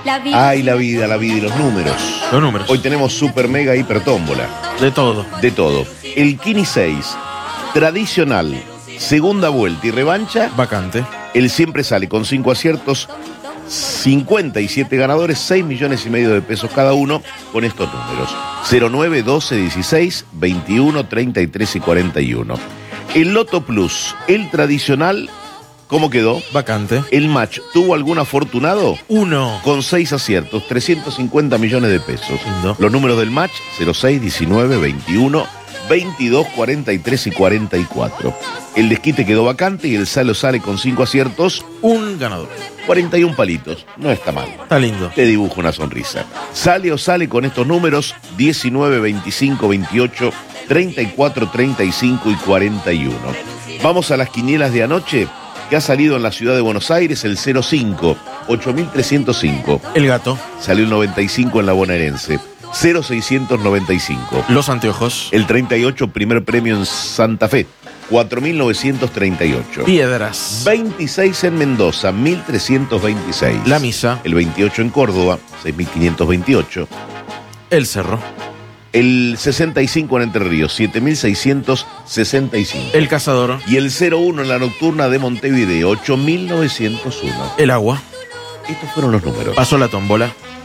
Ay, la vida y los números. Los números. Hoy tenemos super mega hiper tómbola. De todo. De todo. El Kini 6, tradicional, segunda vuelta y revancha. Vacante. El siempre sale con 5 aciertos, 57 ganadores, 6 millones y medio de pesos cada uno con estos números. 09, 12, 16, 21, 33 y 41. El Loto Plus, el tradicional, ¿cómo quedó? Vacante. El match, ¿tuvo algún afortunado? 1. Con 6 aciertos, 350 millones de pesos. Lindo. Los números del match, 06, 19, 21, 22, 43 y 44. El desquite quedó vacante y el salo sale con 5 aciertos. Un ganador. 41 palitos, no está mal. Está lindo. Te dibujo una sonrisa. Sale o sale con estos números 19, 25, 28, 34, 35 y 41. Vamos a las quinielas de anoche, que ha salido en la ciudad de Buenos Aires el 05, 8305. El gato. Salió el 95 en la bonaerense. 0695. Los anteojos. El 38, primer premio en Santa Fe. 4.938. Piedras. 26 en Mendoza, 1.326. La misa. El 28 en Córdoba, 6.528. El cerro. El 65 en Entre Ríos, 7.665. El cazador. Y el 01 en la nocturna de Montevideo, 8.901. El agua. Estos fueron los números. Pasó la tómbola.